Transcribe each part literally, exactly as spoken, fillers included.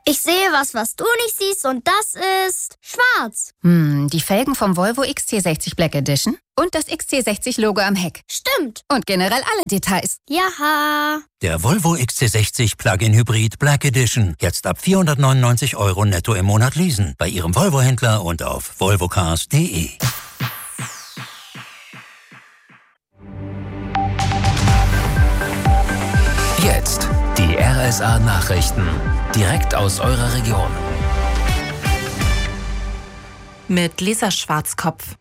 Ich sehe was, was du nicht siehst, und das ist schwarz. Hm, die Felgen vom Volvo X C sechzig Black Edition und das X C sechzig Logo am Heck. Stimmt. Und generell alle Details. Jaha. Der Volvo X C sechzig Plug-in Hybrid Black Edition. Jetzt ab vierhundertneunundneunzig Euro netto im Monat leasen. Bei Ihrem Volvo-Händler und auf volvocars punkt de. Jetzt die R S A-Nachrichten. Direkt aus eurer Region. Mit Lisa Schwarzkopf.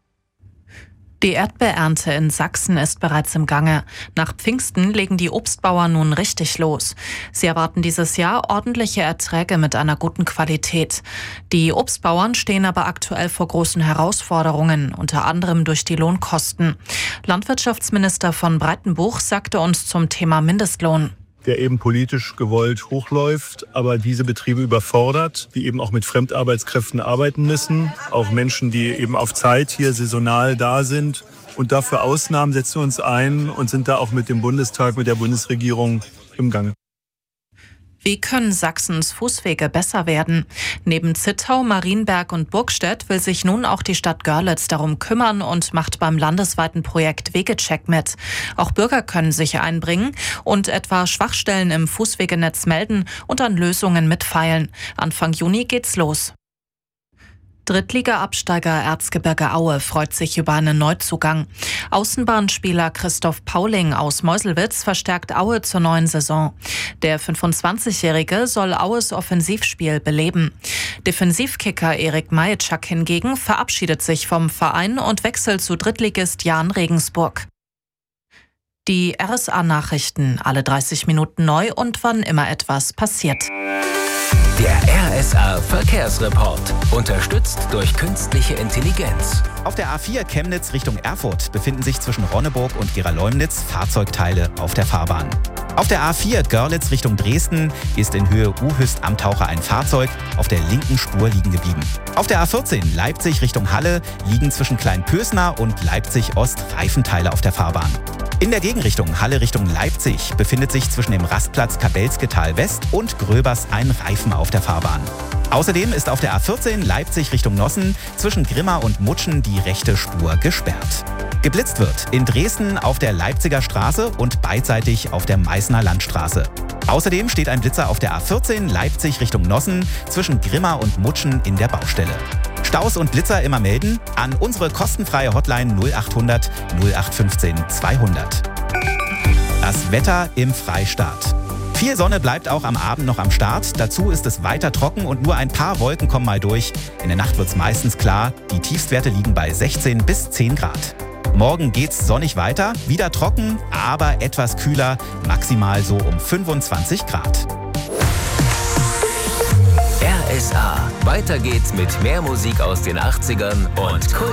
Die Erdbeerernte in Sachsen ist bereits im Gange. Nach Pfingsten legen die Obstbauern nun richtig los. Sie erwarten dieses Jahr ordentliche Erträge mit einer guten Qualität. Die Obstbauern stehen aber aktuell vor großen Herausforderungen, unter anderem durch die Lohnkosten. Landwirtschaftsminister von Breitenbuch sagte uns zum Thema Mindestlohn: Der eben politisch gewollt hochläuft, aber diese Betriebe überfordert, die eben auch mit Fremdarbeitskräften arbeiten müssen. Auch Menschen, die eben auf Zeit hier saisonal da sind. Und dafür Ausnahmen setzen wir uns ein und sind da auch mit dem Bundestag, mit der Bundesregierung im Gange. Wie können Sachsens Fußwege besser werden? Neben Zittau, Marienberg und Burgstedt will sich nun auch die Stadt Görlitz darum kümmern und macht beim landesweiten Projekt Wegecheck mit. Auch Bürger können sich einbringen und etwa Schwachstellen im Fußwegenetz melden und an Lösungen mitfeilen. Anfang Juni geht's los. Drittliga-Absteiger Erzgebirge Aue freut sich über einen Neuzugang. Außenbahnspieler Christoph Pauling aus Meuselwitz verstärkt Aue zur neuen Saison. Der fünfundzwanzigjährige soll Aues Offensivspiel beleben. Defensivkicker Erik Majitschak hingegen verabschiedet sich vom Verein und wechselt zu Drittligist Jahn Regensburg. Die R S A-Nachrichten, alle dreißig Minuten neu und wann immer etwas passiert. Der R S A-Verkehrsreport. Unterstützt durch künstliche Intelligenz. Auf der A vier Chemnitz Richtung Erfurt befinden sich zwischen Ronneburg und Gera-Leumnitz Fahrzeugteile auf der Fahrbahn. Auf der A vier Görlitz Richtung Dresden ist in Höhe Uhüst am Taucher ein Fahrzeug auf der linken Spur liegen geblieben. Auf der A vierzehn Leipzig Richtung Halle liegen zwischen Kleinpösner und Leipzig Ost Reifenteile auf der Fahrbahn. In der Gegenrichtung Halle Richtung Leipzig befindet sich zwischen dem Rastplatz Kabelsketal West und Gröbers ein Reifen auf der Fahrbahn. Außerdem ist auf der A vierzehn Leipzig Richtung Nossen zwischen Grimma und Mutschen die rechte Spur gesperrt. Geblitzt wird in Dresden auf der Leipziger Straße und beidseitig auf der Meißner Landstraße. Außerdem steht ein Blitzer auf der A vierzehn Leipzig Richtung Nossen zwischen Grimma und Mutschen in der Baustelle. Staus und Blitzer immer melden an unsere kostenfreie Hotline null achthundert null acht fünfzehn zweihundert. Das Wetter im Freistaat. Viel Sonne bleibt auch am Abend noch am Start. Dazu ist es weiter trocken und nur ein paar Wolken kommen mal durch. In der Nacht wird es meistens klar. Die Tiefstwerte liegen bei sechzehn bis zehn Grad. Morgen geht's sonnig weiter, wieder trocken, aber etwas kühler, maximal so um fünfundzwanzig Grad. R S A. Weiter geht's mit mehr Musik aus den achtzigern und Kult.